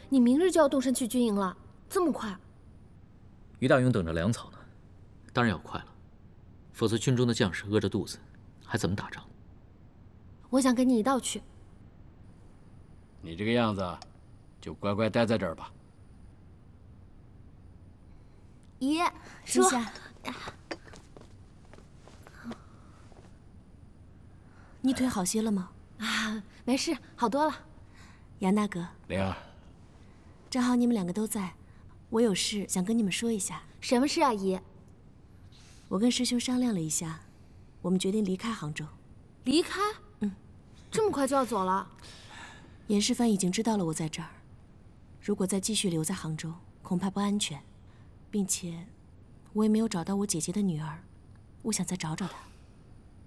你明日就要动身去军营了，这么快？ 于大勇等着粮草呢， 当然要快了，否则军中的将士饿着肚子，还怎么打仗？ 我想跟你一道去。 你这个样子，就乖乖待在这儿吧。 姨， 初夏，你腿好些了吗？ 啊，没事，好多了。 杨大哥， 灵儿， 正好你们两个都在，我有事想跟你们说一下。 什么事啊，姨？ 我跟师兄商量了一下，我们决定离开杭州。 离开？这么快就要走了？ 严世蕃已经知道了我在这儿，如果再继续留在杭州，恐怕不安全，并且我也没有找到我姐姐的女儿，我想再找找她。